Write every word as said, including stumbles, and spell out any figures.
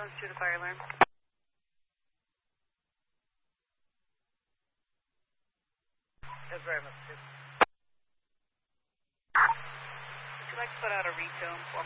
ambulance to the fire alarm. Yes, very much. Would you like to put out a retone for